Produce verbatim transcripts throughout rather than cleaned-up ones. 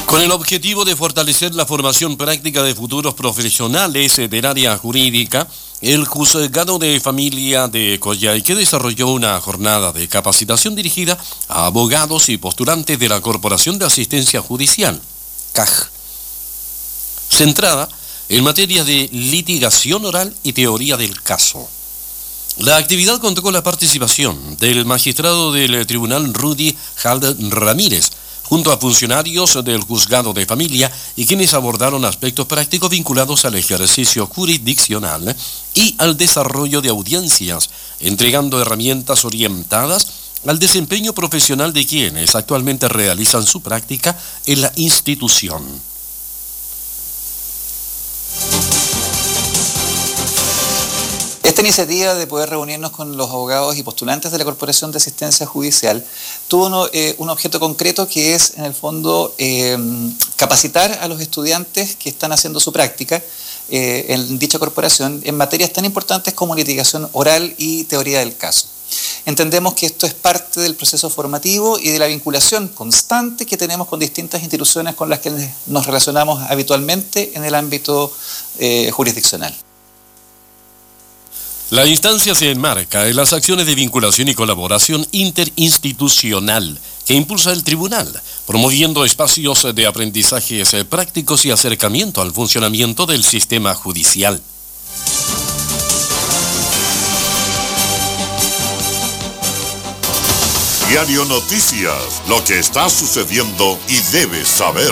Con el objetivo de fortalecer la formación práctica de futuros profesionales del área jurídica, el Juzgado de Familia de Coyhaique desarrolló una jornada de capacitación dirigida a abogados y postulantes de la Corporación de Asistencia Judicial, C A J, centrada en materias de litigación oral y teoría del caso. La actividad contó con la participación del magistrado del Tribunal Rudy Hald Ramírez, junto a funcionarios del Juzgado de Familia y quienes abordaron aspectos prácticos vinculados al ejercicio jurisdiccional y al desarrollo de audiencias, entregando herramientas orientadas al desempeño profesional de quienes actualmente realizan su práctica en la institución. Esta iniciativa de poder reunirnos con los abogados y postulantes de la Corporación de Asistencia Judicial tuvo uno, eh, un objeto concreto que es, en el fondo, eh, capacitar a los estudiantes que están haciendo su práctica eh, en dicha corporación en materias tan importantes como litigación oral y teoría del caso. Entendemos que esto es parte del proceso formativo y de la vinculación constante que tenemos con distintas instituciones con las que nos relacionamos habitualmente en el ámbito eh, jurisdiccional. La instancia se enmarca en las acciones de vinculación y colaboración interinstitucional que impulsa el tribunal, promoviendo espacios de aprendizajes prácticos y acercamiento al funcionamiento del sistema judicial. Diario Noticias, lo que está sucediendo y debes saber.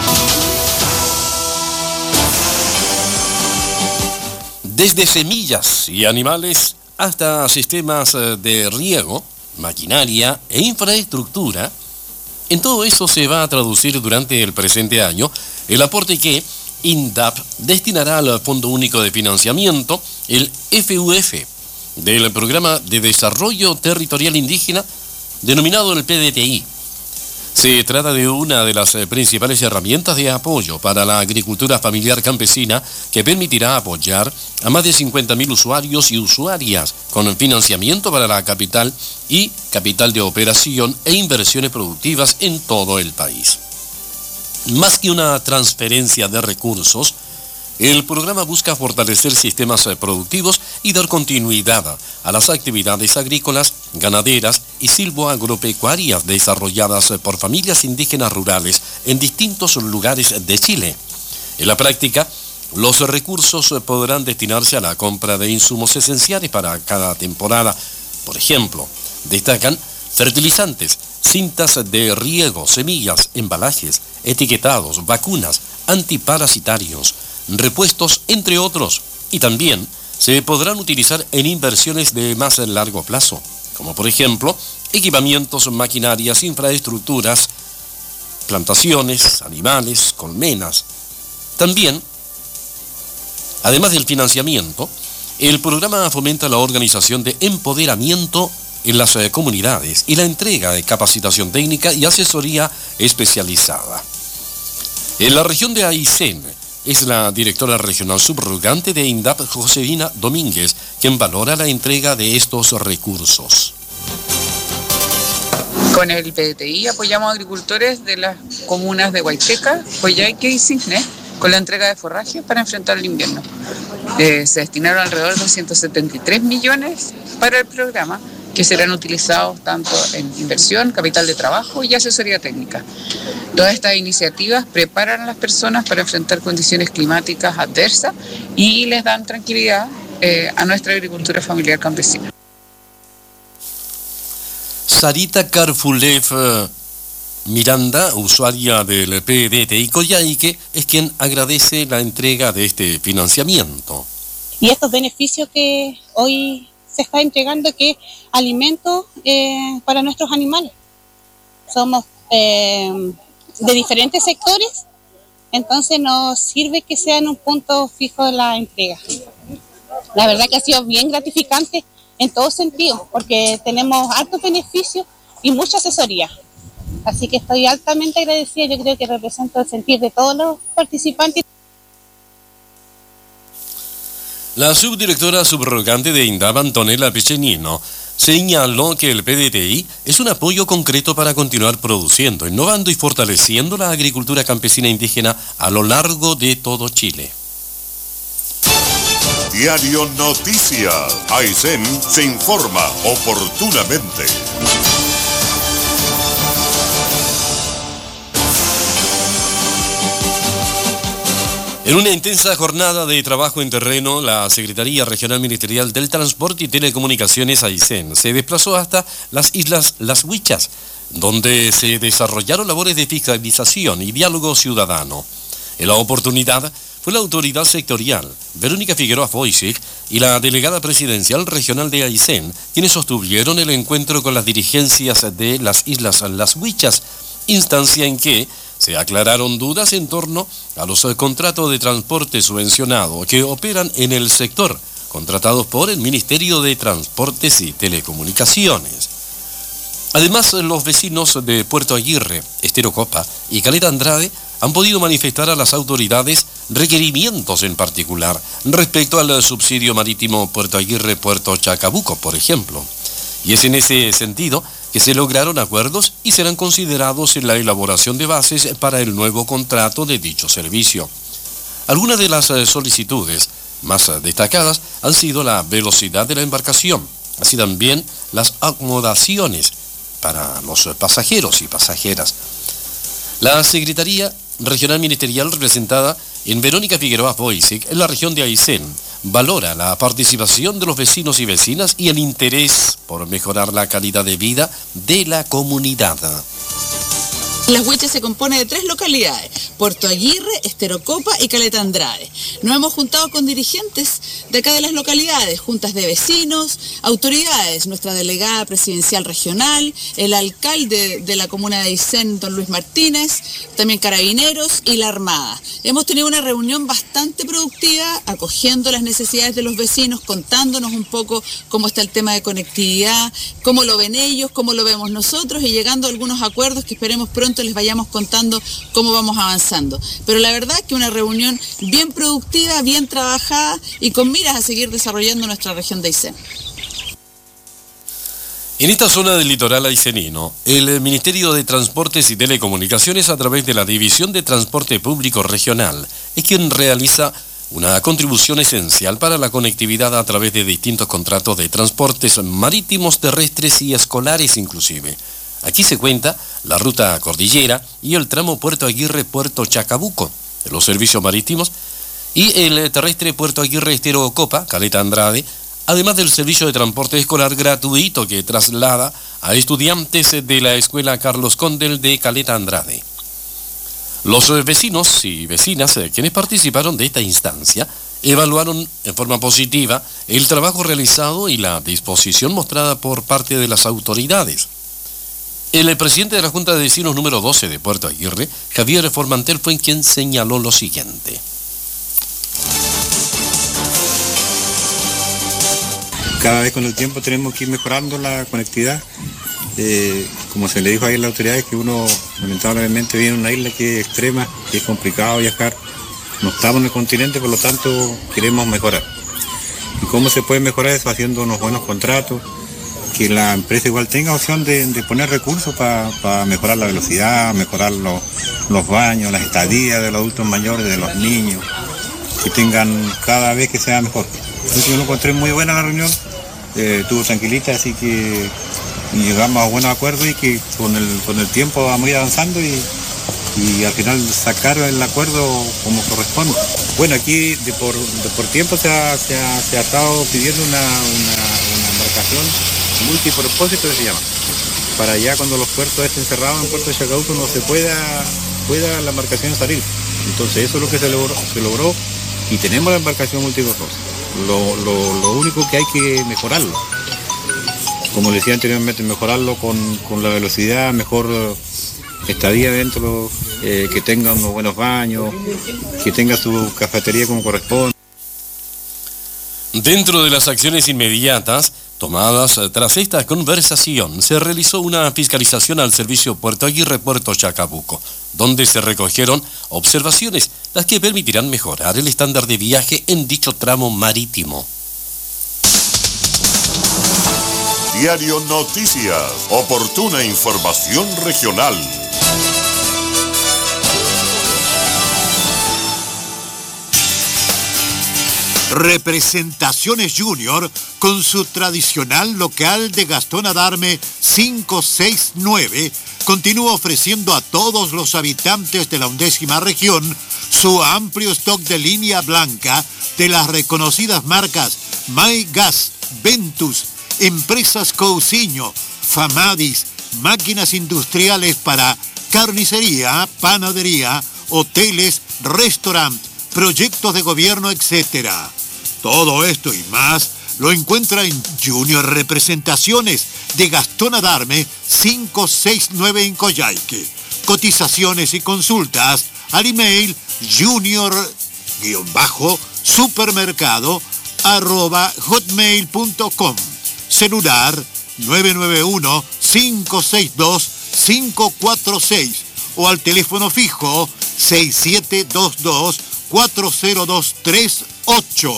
Desde semillas y animales hasta sistemas de riego, maquinaria e infraestructura, en todo eso se va a traducir durante el presente año el aporte que INDAP destinará al Fondo Único de Financiamiento, el F U F, del Programa de Desarrollo Territorial Indígena, denominado el P D T I. Se trata de una de las principales herramientas de apoyo para la agricultura familiar campesina que permitirá apoyar a más de cincuenta mil usuarios y usuarias con financiamiento para la capital y capital de operación e inversiones productivas en todo el país. Más que una transferencia de recursos, el programa busca fortalecer sistemas productivos y dar continuidad a las actividades agrícolas, ganaderas y silvoagropecuarias desarrolladas por familias indígenas rurales en distintos lugares de Chile. En la práctica, los recursos podrán destinarse a la compra de insumos esenciales para cada temporada. Por ejemplo, destacan fertilizantes, cintas de riego, semillas, embalajes, etiquetados, vacunas, antiparasitarios, repuestos, entre otros, y también se podrán utilizar en inversiones de más largo plazo, como por ejemplo equipamientos, maquinarias, infraestructuras, plantaciones, animales, colmenas. También, además del financiamiento, el programa fomenta la organización de empoderamiento en las comunidades y la entrega de capacitación técnica y asesoría especializada. En la región de Aysén, es la directora regional subrogante de INDAP, Josefina Domínguez, quien valora la entrega de estos recursos. Con el P D T I apoyamos a agricultores de las comunas de Huayteca, Coyhaique y Cisne con la entrega de forraje para enfrentar el invierno. Eh, se destinaron alrededor de doscientos setenta y tres millones para el programa, que serán utilizados tanto en inversión, capital de trabajo y asesoría técnica. Todas estas iniciativas preparan a las personas para enfrentar condiciones climáticas adversas y les dan tranquilidad eh, a nuestra agricultura familiar campesina. Sarita Karfulev Miranda, usuaria del P D T I Coyhaique, es quien agradece la entrega de este financiamiento. Y estos beneficios que hoy se está entregando, que es alimento eh, para nuestros animales. Somos eh, de diferentes sectores, entonces nos sirve que sean un punto fijo de la entrega. La verdad que ha sido bien gratificante en todo sentido, porque tenemos altos beneficios y mucha asesoría. Así que estoy altamente agradecida, yo creo que represento el sentir de todos los participantes. La subdirectora subrogante de INDAP, Antonella Piccinino, Señaló que el P D T I es un apoyo concreto para continuar produciendo, innovando y fortaleciendo la agricultura campesina indígena a lo largo de todo Chile. Diario Noticias. Aysén se informa oportunamente. En una intensa jornada de trabajo en terreno, la Secretaría Regional Ministerial del Transporte y Telecomunicaciones Aysén se desplazó hasta las Islas Las Huichas, donde se desarrollaron labores de fiscalización y diálogo ciudadano. En la oportunidad fue la autoridad sectorial, Verónica Figueroa Foisig, y la delegada presidencial regional de Aysén, quienes sostuvieron el encuentro con las dirigencias de las Islas Las Huichas, instancia en que se aclararon dudas en torno a los contratos de transporte subvencionado que operan en el sector, contratados por el Ministerio de Transportes y Telecomunicaciones. Además, los vecinos de Puerto Aguirre, Estero Copa y Caleta Andrade han podido manifestar a las autoridades requerimientos en particular respecto al subsidio marítimo Puerto Aguirre-Puerto Chacabuco, por ejemplo. Y es en ese sentido que se lograron acuerdos y serán considerados en la elaboración de bases para el nuevo contrato de dicho servicio. Algunas de las solicitudes más destacadas han sido la velocidad de la embarcación, así también las acomodaciones para los pasajeros y pasajeras. La Secretaría Regional Ministerial, representada en Verónica Figueroa Foisig, en la región de Aysén, valora la participación de los vecinos y vecinas y el interés por mejorar la calidad de vida de la comunidad. Las Huichas se compone de tres localidades: Puerto Aguirre, Estero Copa y Caleta Andrade. Nos hemos juntado con dirigentes de acá de las localidades, juntas de vecinos, autoridades, nuestra delegada presidencial regional, el alcalde de la comuna de Aysén, don Luis Martínez, también carabineros y la Armada. Hemos tenido una reunión bastante productiva, acogiendo las necesidades de los vecinos, contándonos un poco cómo está el tema de conectividad, cómo lo ven ellos, cómo lo vemos nosotros, y llegando a algunos acuerdos que esperemos pronto les vayamos contando cómo vamos avanzando. Pero la verdad que una reunión bien productiva, bien trabajada y con miras a seguir desarrollando nuestra región de Aysén. En esta zona del litoral aysenino, el Ministerio de Transportes y Telecomunicaciones, a través de la División de Transporte Público Regional, es quien realiza una contribución esencial para la conectividad a través de distintos contratos de transportes marítimos, terrestres y escolares inclusive. Aquí se cuenta la ruta cordillera y el tramo Puerto Aguirre-Puerto Chacabuco, los servicios marítimos, y el terrestre Puerto Aguirre-Estero Copa, Caleta Andrade, además del servicio de transporte escolar gratuito que traslada a estudiantes de la Escuela Carlos Condel de Caleta Andrade. Los vecinos y vecinas quienes participaron de esta instancia evaluaron en forma positiva el trabajo realizado y la disposición mostrada por parte de las autoridades. El presidente de la Junta de Vecinos número doce de Puerto Aguirre, Javier Formantel, fue quien señaló lo siguiente. Cada vez con el tiempo tenemos que ir mejorando la conectividad. Eh, como se le dijo ahí a las autoridades, que uno lamentablemente vive en una isla que es extrema, que es complicado viajar. No estamos en el continente, por lo tanto queremos mejorar. ¿Y cómo se puede mejorar eso? Haciendo unos buenos contratos, que la empresa igual tenga opción de, de poner recursos para pa mejorar la velocidad, mejorar lo, los baños, las estadías de los adultos mayores, de los niños, que tengan cada vez que sea mejor. Entonces yo lo encontré muy buena la reunión, eh, estuvo tranquilita, así que llegamos a buenos acuerdos y que con el, con el tiempo vamos a ir avanzando y, y al final sacar el acuerdo como corresponde. Bueno, aquí de por, de por tiempo se ha, se, ha, se ha estado pidiendo una, una, una embarcación multipropósito, que se llama, para allá cuando los puertos estén cerrados en Puerto de Chacabuco no se pueda, pueda la embarcación salir. Entonces eso es lo que se logró, se logró y tenemos la embarcación multipropósito. Lo, lo, lo único que hay que mejorarlo, como les decía anteriormente, mejorarlo con, con la velocidad, mejor estadía dentro, eh, que tenga unos buenos baños, que tenga su cafetería como corresponde. Dentro de las acciones inmediatas tomadas tras esta conversación, se realizó una fiscalización al servicio Puerto Aguirre-Puerto Chacabuco, donde se recogieron observaciones, las que permitirán mejorar el estándar de viaje en dicho tramo marítimo. Diario Noticias, oportuna información regional. Representaciones Junior, con su tradicional local de Gastón Adarme cinco seis nueve, continúa ofreciendo a todos los habitantes de la undécima región su amplio stock de línea blanca de las reconocidas marcas My Gas, Ventus, Empresas Cousiño, Famadis, máquinas industriales para carnicería, panadería, hoteles, restaurantes, proyectos de gobierno, etcétera. Todo esto y más lo encuentra en Junior Representaciones de Gastón Adarme cinco seis nueve en Coyhaique. Cotizaciones y consultas al email junior-supermercado arroba hotmail punto com. Celular nueve nueve uno, cinco seis dos, cinco cuatro seis o al teléfono fijo seis siete dos dos, cuatro cero dos tres ocho.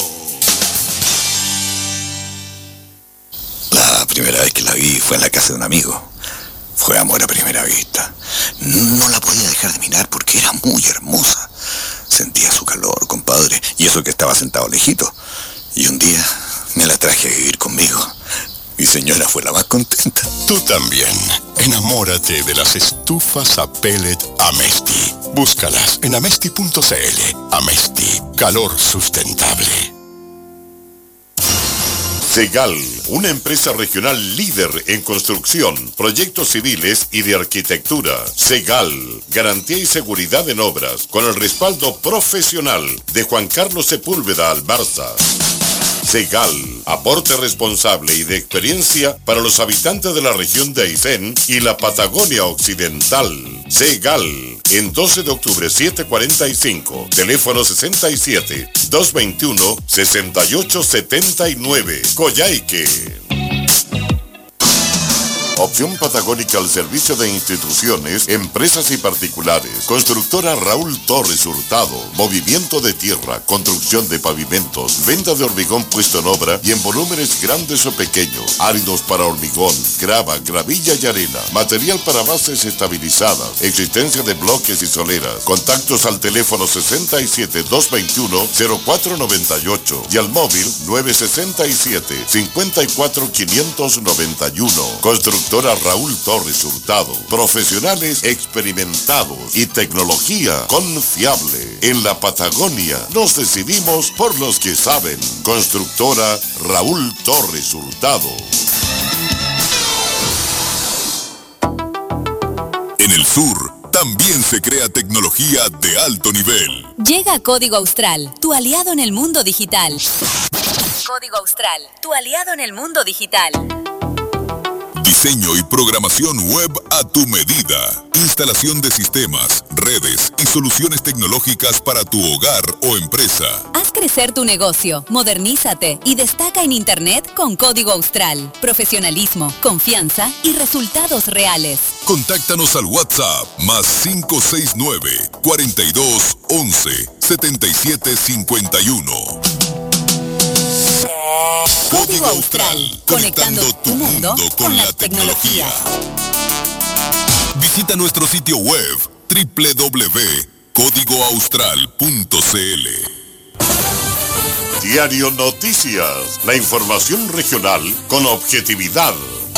La primera vez que la vi fue en la casa de un amigo. Fue amor a primera vista. No la podía dejar de mirar porque era muy hermosa. Sentía su calor, compadre, y eso que estaba sentado lejito. Y un día me la traje a vivir conmigo. Mi señora fue la más contenta. Tú también. Enamórate de las estufas a pellet Amesti. Búscalas en amesti punto cl. Amesti, calor sustentable. Segal, una empresa regional líder en construcción, proyectos civiles y de arquitectura. Segal, garantía y seguridad en obras, con el respaldo profesional de Juan Carlos Sepúlveda Albarza. Segal, aporte responsable y de experiencia para los habitantes de la región de Aysén y la Patagonia Occidental. Segal, en doce de octubre setecientos cuarenta y cinco, teléfono sesenta y siete, doscientos veintiuno, sesenta y ocho setenta y nueve, Coyhaique. Opción patagónica al servicio de instituciones, empresas y particulares. Constructora Raúl Torres Hurtado. Movimiento de tierra, construcción de pavimentos, venta de hormigón puesto en obra y en volúmenes grandes o pequeños. Áridos para hormigón, grava, gravilla y arena. Material para bases estabilizadas. Existencia de bloques y soleras. Contactos al teléfono sesenta y siete, doscientos veintiuno, cero cuatro noventa y ocho y al móvil nueve sesenta y siete, cincuenta y cuatro, quinientos noventa y uno. Constructora Raúl Torres Hurtado. Profesionales experimentados y tecnología confiable. En la Patagonia nos decidimos por los que saben. Constructora Raúl Torres Hurtado. En el sur también se crea tecnología de alto nivel. Llega Código Austral, tu aliado en el mundo digital. Código Austral, tu aliado en el mundo digital. Diseño y programación web a tu medida. Instalación de sistemas, redes y soluciones tecnológicas para tu hogar o empresa. Haz crecer tu negocio, modernízate y destaca en Internet con Código Austral. Profesionalismo, confianza y resultados reales. Contáctanos al WhatsApp más cinco seis nueve, cuarenta y dos, once, setenta y siete cincuenta y uno. Código Austral, conectando tu mundo con la tecnología. Visita nuestro sitio web doble u doble u doble u punto código austral punto c l. Diario Noticias, la información regional con objetividad.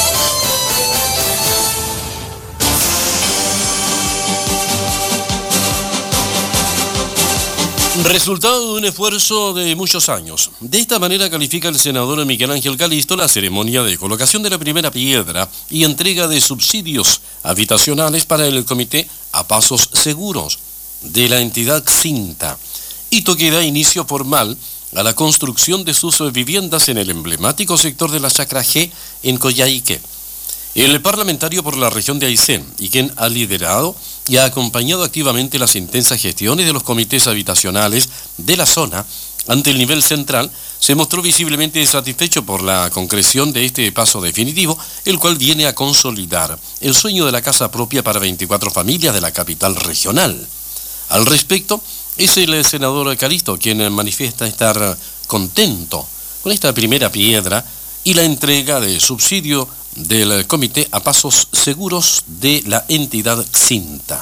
Resultado de un esfuerzo de muchos años. De esta manera califica el senador Miguel Ángel Calisto la ceremonia de colocación de la primera piedra y entrega de subsidios habitacionales para el Comité a Pasos Seguros de la entidad Cinta. Hito que da inicio formal a la construcción de sus viviendas en el emblemático sector de la Chacra G en Coyhaique. El parlamentario por la región de Aysén y quien ha liderado y ha acompañado activamente las intensas gestiones de los comités habitacionales de la zona ante el nivel central, se mostró visiblemente satisfecho por la concreción de este paso definitivo, el cual viene a consolidar el sueño de la casa propia para veinticuatro familias de la capital regional. Al respecto, es el senador Calisto quien manifiesta estar contento con esta primera piedra y la entrega de subsidio del comité a pasos seguros de la entidad Cinta.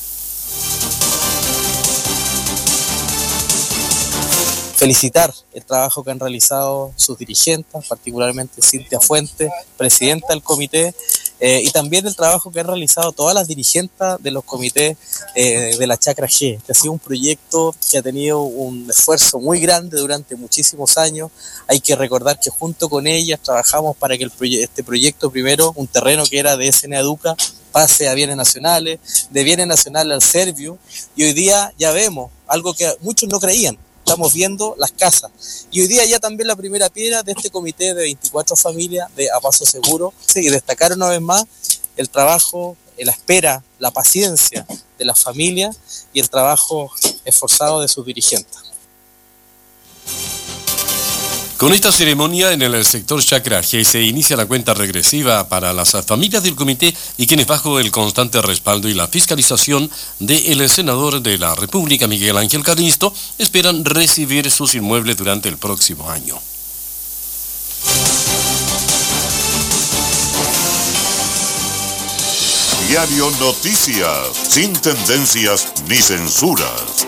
Felicitar el trabajo que han realizado sus dirigentes, particularmente Cintia Fuentes, presidenta del comité, eh, y también el trabajo que han realizado todas las dirigentes de los comités eh, de la Chacra G. Este ha sido un proyecto que ha tenido un esfuerzo muy grande durante muchísimos años. Hay que recordar que junto con ellas trabajamos para que el proye- este proyecto, primero, un terreno que era de S N Educa, pase a bienes nacionales, de bienes nacionales al Servio, y hoy día ya vemos algo que muchos no creían. Estamos viendo las casas. Y hoy día ya también la primera piedra de este comité de veinticuatro familias de A Paso Seguro. Sí, y destacar una vez más el trabajo, la espera, la paciencia de las familias y el trabajo esforzado de sus dirigentes. Con esta ceremonia en el sector Chacra G se inicia la cuenta regresiva para las familias del comité y quienes bajo el constante respaldo y la fiscalización del senador de la República, Miguel Ángel Calisto, esperan recibir sus inmuebles durante el próximo año. Diario Noticias, sin tendencias ni censuras.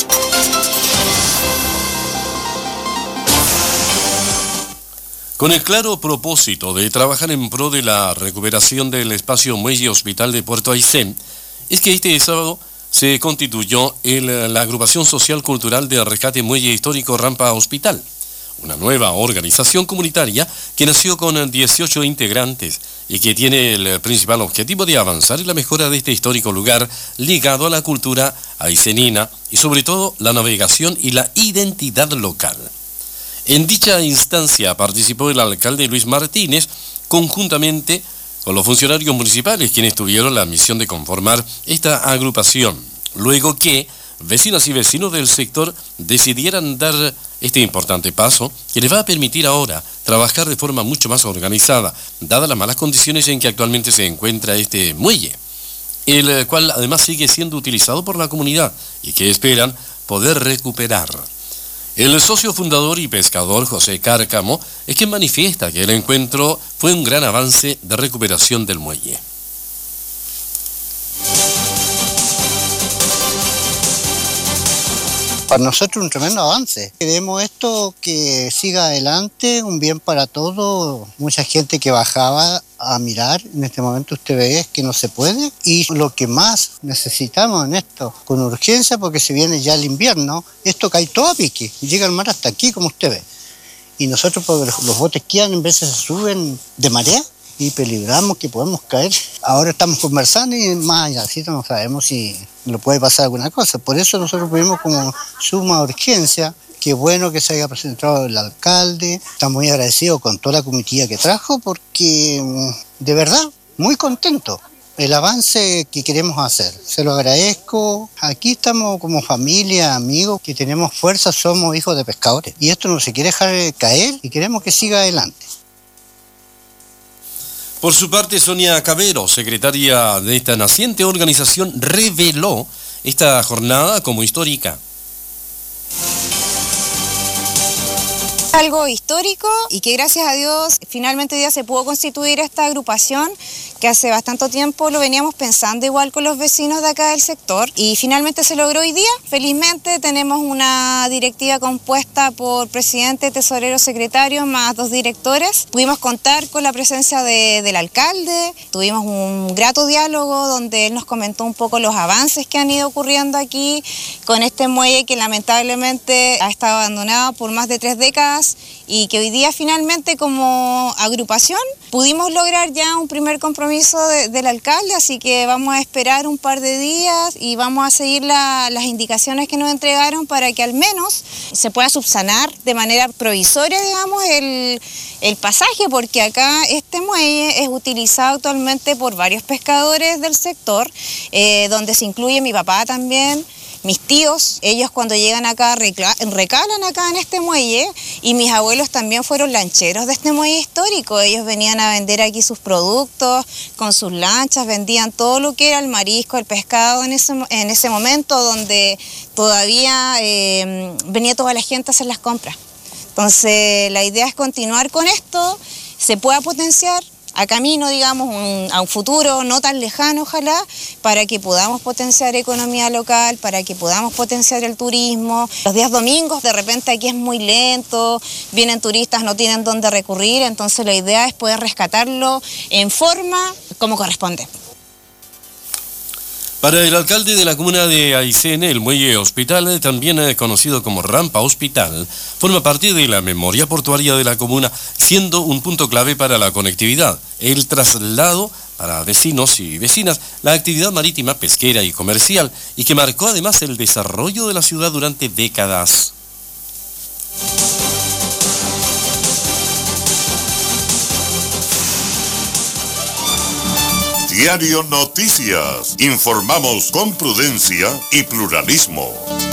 Con el claro propósito de trabajar en pro de la recuperación del espacio Muelle Hospital de Puerto Aysén, es que este sábado se constituyó el, la agrupación social cultural de rescate Muelle Histórico Rampa Hospital, una nueva organización comunitaria que nació con dieciocho integrantes y que tiene el principal objetivo de avanzar en la mejora de este histórico lugar ligado a la cultura aysenina y sobre todo la navegación y la identidad local. En dicha instancia participó el alcalde Luis Martínez, conjuntamente con los funcionarios municipales, quienes tuvieron la misión de conformar esta agrupación, luego que vecinas y vecinos del sector decidieran dar este importante paso que les va a permitir ahora trabajar de forma mucho más organizada, dadas las malas condiciones en que actualmente se encuentra este muelle, el cual además sigue siendo utilizado por la comunidad y que esperan poder recuperar. El socio fundador y pescador José Cárcamo es quien manifiesta que el encuentro fue un gran avance de recuperación del muelle. Para nosotros un tremendo avance. Queremos esto que siga adelante, un bien para todos. Mucha gente que bajaba a mirar, en este momento usted ve que no se puede. Y lo que más necesitamos en esto, con urgencia, porque se viene ya el invierno, esto cae todo a pique, llega el mar hasta aquí, como usted ve. Y nosotros, porque los botes quedan, en veces se suben de marea y peligramos que podemos caer. Ahora estamos conversando y más allá, así no sabemos si lo puede pasar alguna cosa. Por eso nosotros vimos como suma urgencia. Qué bueno que se haya presentado el alcalde. Estamos muy agradecidos con toda la comitiva que trajo porque, de verdad, muy contento. El avance que queremos hacer. Se lo agradezco. Aquí estamos como familia, amigos, que tenemos fuerza, somos hijos de pescadores. Y esto no se quiere dejar caer y queremos que siga adelante. Por su parte, Sonia Cabero, secretaria de esta naciente organización, reveló esta jornada como histórica. Algo histórico y que gracias a Dios finalmente hoy día se pudo constituir esta agrupación que hace bastante tiempo lo veníamos pensando igual con los vecinos de acá del sector y finalmente se logró hoy día. Felizmente tenemos una directiva compuesta por presidente, tesorero, secretario, más dos directores. Pudimos contar con la presencia de, del alcalde, tuvimos un grato diálogo donde él nos comentó un poco los avances que han ido ocurriendo aquí con este muelle que lamentablemente ha estado abandonado por más de tres décadas y que hoy día finalmente como agrupación pudimos lograr ya un primer compromiso de, del alcalde, así que vamos a esperar un par de días y vamos a seguir la, las indicaciones que nos entregaron para que al menos se pueda subsanar de manera provisoria, digamos, el, el pasaje, porque acá este muelle es utilizado actualmente por varios pescadores del sector, eh, donde se incluye mi papá también. Mis tíos, ellos cuando llegan acá recalan acá en este muelle y mis abuelos también fueron lancheros de este muelle histórico. Ellos venían a vender aquí sus productos con sus lanchas, vendían todo lo que era el marisco, el pescado en ese, en ese momento donde todavía eh, venía toda la gente a hacer las compras. Entonces la idea es continuar con esto, se pueda potenciar a camino, digamos, un, a un futuro no tan lejano, ojalá, para que podamos potenciar economía local, para que podamos potenciar el turismo. Los días domingos, de repente aquí es muy lento, vienen turistas, no tienen dónde recurrir, entonces la idea es poder rescatarlo en forma como corresponde. Para el alcalde de la comuna de Aysén, el muelle Hospital, también conocido como Rampa Hospital, forma parte de la memoria portuaria de la comuna, siendo un punto clave para la conectividad, el traslado para vecinos y vecinas, la actividad marítima, pesquera y comercial, y que marcó además el desarrollo de la ciudad durante décadas. Diario Noticias. Informamos con prudencia y pluralismo.